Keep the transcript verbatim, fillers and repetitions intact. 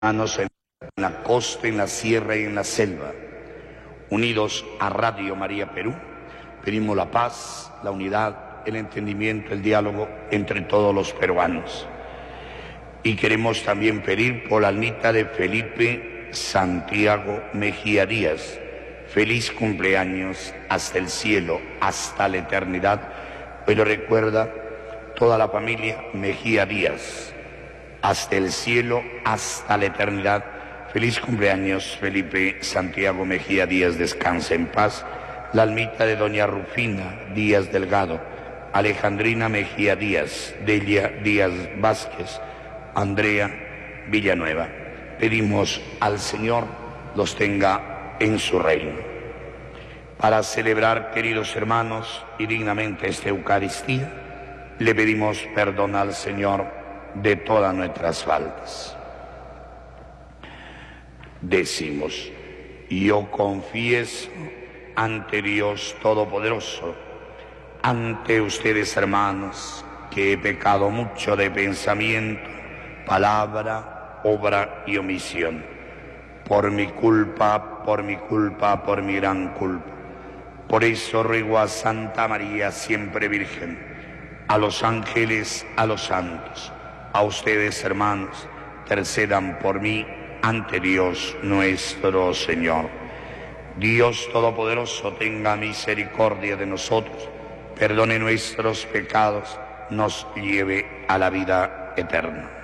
hermanos en la costa, en la sierra y en la selva, unidos a Radio María Perú, pedimos la paz, la unidad, el entendimiento, el diálogo entre todos los peruanos. Y queremos también pedir por la almita de Felipe Santiago Mejía Díaz. Feliz cumpleaños hasta el cielo, hasta la eternidad. Hoy lo recuerda toda la familia Mejía Díaz. Hasta el cielo, hasta la eternidad. Feliz cumpleaños, Felipe Santiago Mejía Díaz, descansa en paz. La almita de doña Rufina Díaz Delgado, Alejandrina Mejía Díaz, Delia Díaz Vázquez, Andrea Villanueva. Pedimos al Señor los tenga en su reino. Para celebrar, queridos hermanos, y dignamente esta Eucaristía, le pedimos perdón al Señor de todas nuestras faltas. Decimos: yo confieso ante Dios Todopoderoso, ante ustedes, hermanos, que he pecado mucho de pensamiento, palabra, obra y omisión, por mi culpa, por mi culpa, por mi gran culpa. Por eso ruego a Santa María, siempre Virgen, a los ángeles, a los santos, a ustedes, hermanos, intercedan por mí ante Dios nuestro Señor. Dios Todopoderoso tenga misericordia de nosotros, perdone nuestros pecados, nos lleve a la vida eterna.